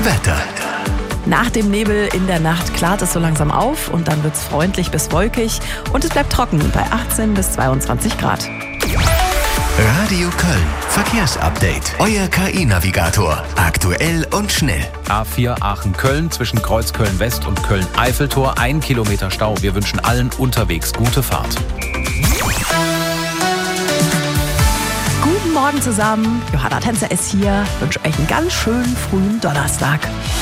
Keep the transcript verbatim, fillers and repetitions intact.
Wetter. Nach dem Nebel in der Nacht klart es so langsam auf und dann wird es freundlich bis wolkig und es bleibt trocken bei achtzehn bis zweiundzwanzig Grad. Radio Köln. Verkehrsupdate. Euer K I-Navigator. Aktuell und schnell. A vier Aachen-Köln zwischen Kreuzköln-West und Köln-Eiffeltor. Ein Kilometer Stau. Wir wünschen allen unterwegs gute Fahrt. Guten Morgen zusammen. Johanna Tänzer ist hier. Ich wünsche euch einen ganz schönen frühen Donnerstag.